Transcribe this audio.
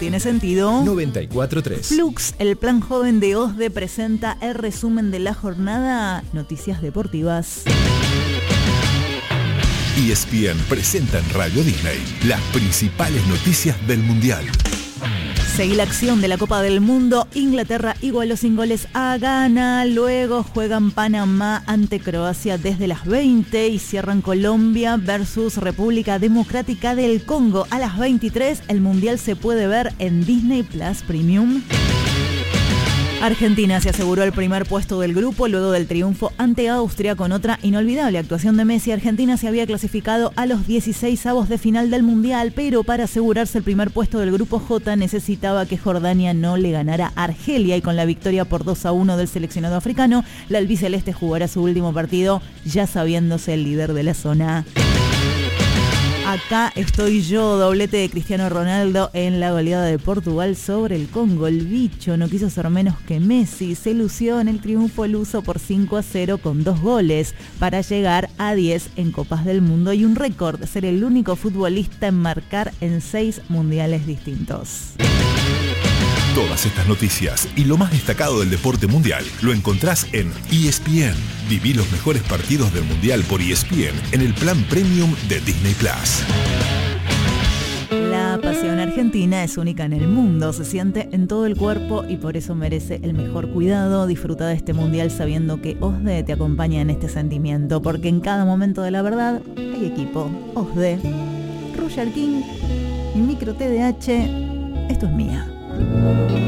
tiene sentido. 94.3. Flux, el plan joven de OSDE, presenta el resumen de la jornada. Noticias deportivas. ESPN presenta en Radio Disney las principales noticias del Mundial. Seguí la acción de la Copa del Mundo. Inglaterra igualó sin goles a Ghana. Luego juegan Panamá ante Croacia desde las 20 y cierran Colombia versus República Democrática del Congo a las 23. El Mundial se puede ver en Disney Plus Premium. Argentina se aseguró el primer puesto del grupo luego del triunfo ante Austria con otra inolvidable actuación de Messi. Argentina se había clasificado a los 16avos de final del Mundial, pero para asegurarse el primer puesto del grupo J necesitaba que Jordania no le ganara a Argelia, y con la victoria por 2-1 del seleccionado africano, la albiceleste jugará su último partido ya sabiéndose el líder de la zona. Acá estoy yo, doblete de Cristiano Ronaldo en la goleada de Portugal sobre el Congo. El bicho no quiso ser menos que Messi. Se lució en el triunfo luso por 5-0 con 2 goles para llegar a 10 en Copas del Mundo y un récord de ser el único futbolista en marcar en 6 mundiales distintos. Todas estas noticias y lo más destacado del deporte mundial lo encontrás en ESPN. Viví los mejores partidos del Mundial por ESPN en el plan premium de Disney Plus. La pasión argentina es única en el mundo, se siente en todo el cuerpo y por eso merece el mejor cuidado. Disfruta de este Mundial sabiendo que OSDE te acompaña en este sentimiento, porque en cada momento de la verdad hay equipo. OSDE, Roger King y Micro TDH, esto es mía.